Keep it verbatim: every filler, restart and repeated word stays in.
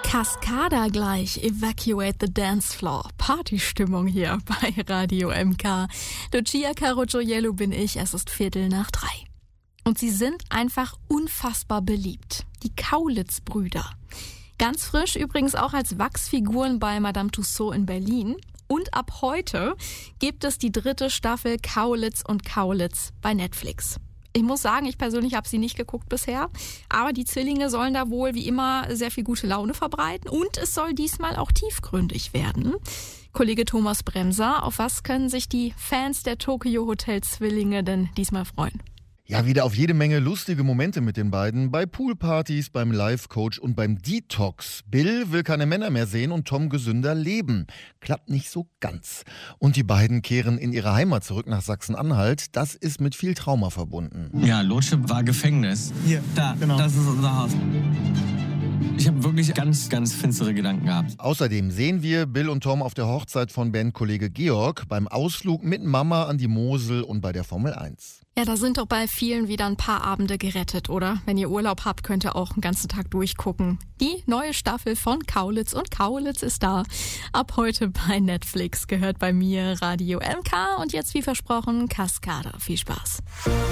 Cascada gleich, Evacuate the Dance Floor. Partystimmung hier bei Radio M K. Lucia Carogioiello bin ich, es ist Viertel nach drei. Und sie sind einfach unfassbar beliebt. Die Kaulitz-Brüder. Ganz frisch übrigens auch als Wachsfiguren bei Madame Tussauds in Berlin. Und ab heute gibt es die dritte Staffel Kaulitz und Kaulitz bei Netflix. Ich muss sagen, ich persönlich habe sie nicht geguckt bisher, aber die Zwillinge sollen da wohl wie immer sehr viel gute Laune verbreiten und es soll diesmal auch tiefgründig werden. Kollege Thomas Bremser, auf was können sich die Fans der Tokyo Hotel Zwillinge denn diesmal freuen? Ja, wieder auf jede Menge lustige Momente mit den beiden. Bei Poolpartys, beim Life-Coach und beim Detox. Bill will keine Männer mehr sehen und Tom gesünder leben. Klappt nicht so ganz. Und die beiden kehren in ihre Heimat zurück nach Sachsen-Anhalt. Das ist mit viel Trauma verbunden. Ja, Lotschip war Gefängnis. Hier, da, genau. Das ist unser Haus. Ich habe wirklich ganz, ganz finstere Gedanken gehabt. Außerdem sehen wir Bill und Tom auf der Hochzeit von Bandkollege Georg, beim Ausflug mit Mama an die Mosel und bei der Formel eins. Ja, da sind doch bei vielen wieder ein paar Abende gerettet, oder? Wenn ihr Urlaub habt, könnt ihr auch einen ganzen Tag durchgucken. Die neue Staffel von Kaulitz und Kaulitz ist da. Ab heute bei Netflix, gehört bei mir Radio M K und jetzt wie versprochen Cascada. Viel Spaß.